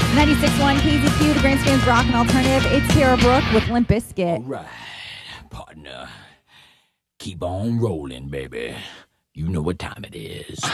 96.1 KZQ, the Grandstand's Rock and Alternative. It's Tara Brooke with Limp Bizkit. All right, partner. Keep on rolling, baby. You know what time it is.